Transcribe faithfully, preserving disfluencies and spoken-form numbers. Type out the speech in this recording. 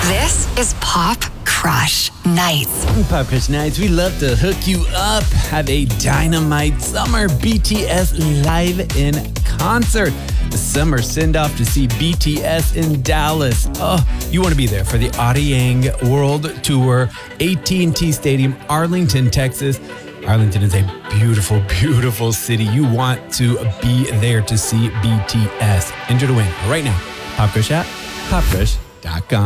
This is Pop Crush Nights. Pop Crush Nights, we love to hook you up. Have a dynamite summer B T S live in concert. The summer send-off to see B T S in Dallas. Oh, you want to be there for the Arirang World Tour, A T and T Stadium, Arlington, Texas. Arlington is a beautiful, beautiful city. You want to be there to see B T S. Enter to win right now. Pop Crush app, pop crush dot com.